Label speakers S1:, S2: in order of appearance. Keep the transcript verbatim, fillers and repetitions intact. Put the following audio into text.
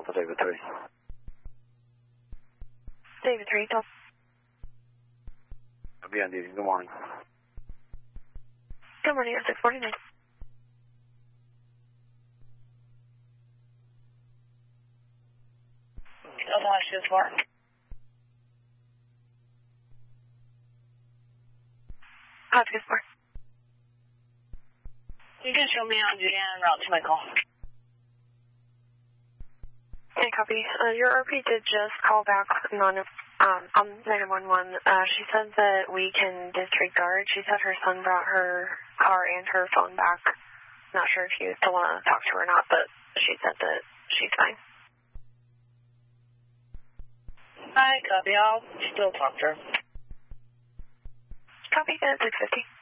S1: Delta David three.
S2: David three, Delta.
S1: I'll be on duty. Good morning.
S2: Good morning, six forty-nine.
S3: Delta one two four.
S2: How's it for?
S3: You can show me on duty and route to my call.
S2: Okay, copy. Uh, your R P did just call back non, um, on nine one one. Uh, she said that we can disregard. She said her son brought her car and her phone back. Not sure if you still want to talk to her or not, but she said that she's fine.
S3: Hi, copy. I'll still talk to her.
S2: Copy, at six fifty.